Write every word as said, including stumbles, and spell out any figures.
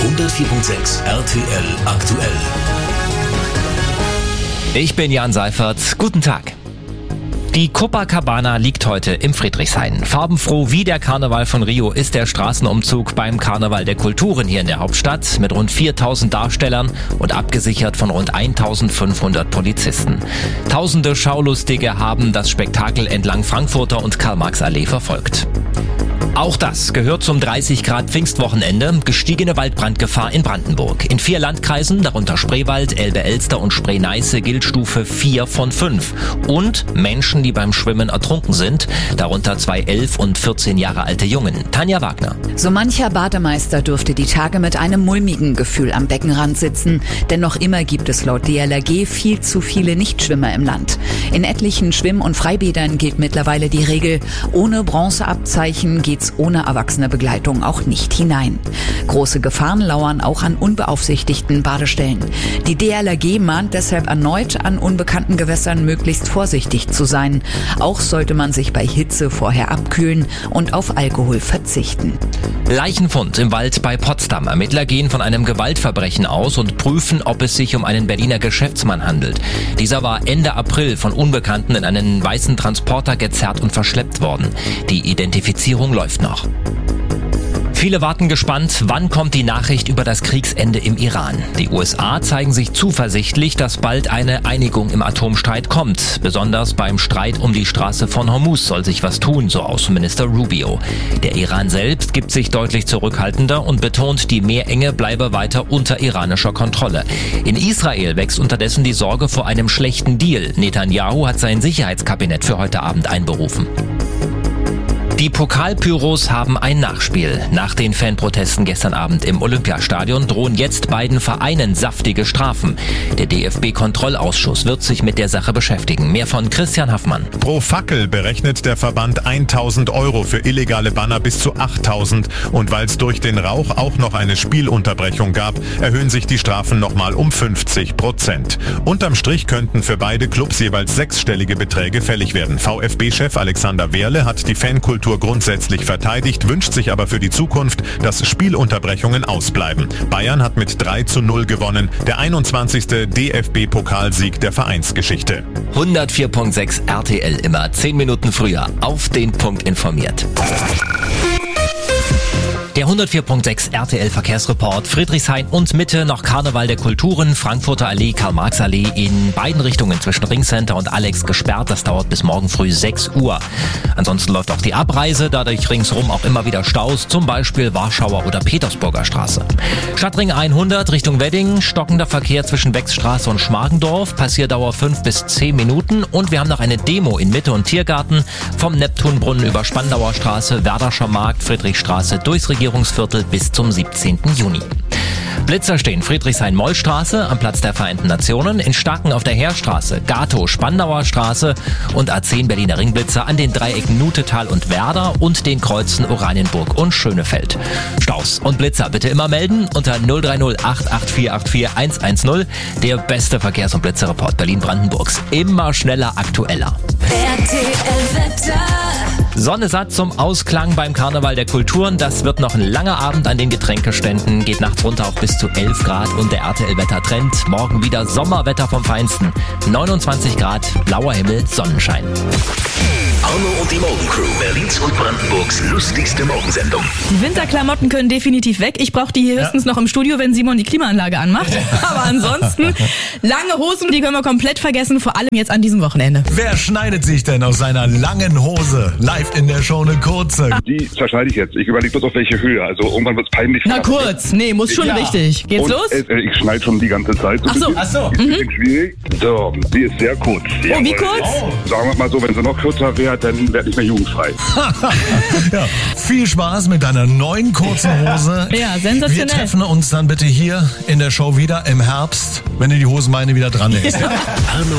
hundertvier Komma sechs R T L aktuell. Ich bin Jan Seifert. Guten Tag. Die Copacabana liegt heute im Friedrichshain. Farbenfroh wie der Karneval von Rio ist der Straßenumzug beim Karneval der Kulturen hier in der Hauptstadt mit rund viertausend Darstellern und abgesichert von rund eintausendfünfhundert Polizisten. Tausende Schaulustige haben das Spektakel entlang Frankfurter und Karl-Marx-Allee verfolgt. Auch das gehört zum dreißig Grad Pfingstwochenende, gestiegene Waldbrandgefahr in Brandenburg. In vier Landkreisen, darunter Spreewald, Elbe-Elster und Spree-Neiße, gilt Stufe vier von fünf. Und Menschen, die beim Schwimmen ertrunken sind, darunter zwei elf und vierzehn Jahre alte Jungen. Tanja Wagner. So mancher Bademeister dürfte die Tage mit einem mulmigen Gefühl am Beckenrand sitzen. Denn noch immer gibt es laut D L R G viel zu viele Nichtschwimmer im Land. In etlichen Schwimm- und Freibädern gilt mittlerweile die Regel, ohne Bronzeabzeichen geht's ohne erwachsene Begleitung auch nicht hinein. Große Gefahren lauern auch an unbeaufsichtigten Badestellen. Die D L R G mahnt deshalb erneut, an unbekannten Gewässern möglichst vorsichtig zu sein. Auch sollte man sich bei Hitze vorher abkühlen und auf Alkohol verzichten. Leichenfund im Wald bei Potsdam. Ermittler gehen von einem Gewaltverbrechen aus und prüfen, ob es sich um einen Berliner Geschäftsmann handelt. Dieser war Ende April von Unbekannten in einen weißen Transporter gezerrt und verschleppt worden. Die Identifizierung läuft noch. Viele warten gespannt, wann kommt die Nachricht über das Kriegsende im Iran. Die U S A zeigen sich zuversichtlich, dass bald eine Einigung im Atomstreit kommt. Besonders beim Streit um die Straße von Hormuz soll sich was tun, so Außenminister Rubio. Der Iran selbst gibt sich deutlich zurückhaltender und betont, die Meerenge bleibe weiter unter iranischer Kontrolle. In Israel wächst unterdessen die Sorge vor einem schlechten Deal. Netanyahu hat sein Sicherheitskabinett für heute Abend einberufen. Die Pokalpyros haben ein Nachspiel. Nach den Fanprotesten gestern Abend im Olympiastadion drohen jetzt beiden Vereinen saftige Strafen. Der D F B-Kontrollausschuss wird sich mit der Sache beschäftigen. Mehr von Christian Haffmann. Pro Fackel berechnet der Verband tausend Euro, für illegale Banner bis zu achttausend. Und weil es durch den Rauch auch noch eine Spielunterbrechung gab, erhöhen sich die Strafen nochmal um fünfzig Prozent. Unterm Strich könnten für beide Clubs jeweils sechsstellige Beträge fällig werden. VfB-Chef Alexander Werle hat die Fankultur grundsätzlich verteidigt, wünscht sich aber für die Zukunft, dass Spielunterbrechungen ausbleiben. Bayern hat mit drei zu null gewonnen, der einundzwanzigste D F B-Pokalsieg der Vereinsgeschichte. hundertvier Komma sechs R T L immer zehn Minuten früher auf den Punkt informiert. Der hundertvier Komma sechs R T L Verkehrsreport. Friedrichshain und Mitte noch Karneval der Kulturen, Frankfurter Allee, Karl-Marx-Allee in beiden Richtungen zwischen Ringcenter und Alex gesperrt. Das dauert bis morgen früh sechs Uhr. Ansonsten läuft auch die Abreise, dadurch ringsrum auch immer wieder Staus, zum Beispiel Warschauer oder Petersburger Straße. Stadtring hundert Richtung Wedding, stockender Verkehr zwischen Wechsstraße und Schmargendorf, Passierdauer fünf bis zehn Minuten und wir haben noch eine Demo in Mitte und Tiergarten vom Neptunbrunnen über Spandauer Straße, Werderscher Markt, Friedrichstraße durchs Regierungsviertel bis zum siebzehnten Juni. Blitzer stehen Friedrichshain-Mollstraße am Platz der Vereinten Nationen, in Starken auf der Heerstraße, Gatow, Spandauer Straße und A zehn Berliner Ringblitzer an den Dreiecken Nutetal und Werder und den Kreuzen Oranienburg und Schönefeld. Staus und Blitzer bitte immer melden unter null drei null acht acht vier acht vier eins eins null. Der beste Verkehrs- und Blitzerreport Berlin-Brandenburgs. Immer schneller, aktueller. R T L-Wetter. Sonne satt zum Ausklang beim Karneval der Kulturen. Das wird noch ein langer Abend an den Getränkeständen. Geht nachts runter auf bis zu elf Grad und der R T L-Wetter-Trend. Morgen wieder Sommerwetter vom Feinsten. neunundzwanzig Grad, blauer Himmel, Sonnenschein. Arno und die Morgencrew, Berlins und Brandenburgs lustigste Morgensendung. Die Winterklamotten können definitiv weg. Ich brauche die hier höchstens ja. noch im Studio, wenn Simon die Klimaanlage anmacht. Aber ansonsten, lange Hosen, die können wir komplett vergessen, vor allem jetzt an diesem Wochenende. Wer schneidet sich denn aus seiner langen Hose? Live in der Show eine kurze. Die zerschneide ich jetzt. Ich überlege bloß auf welche Höhe. Also irgendwann wird es peinlich. Na kurz, nee, muss schon ja. richtig. Geht's und, los? Äh, ich schneide schon die ganze Zeit. So Ach so. Ach so. Ist mhm. schwierig. So, die ist sehr kurz. Oh, wie kurz? Oh. Sagen wir mal so, wenn sie noch kürzer wäre, dann wäre ich mehr jugendfrei. Ja, viel Spaß mit deiner neuen kurzen Hose. Ja, sensationell. Wir treffen uns dann bitte hier in der Show wieder im Herbst, wenn die Hosenbeine wieder dran ist. Ja. Arno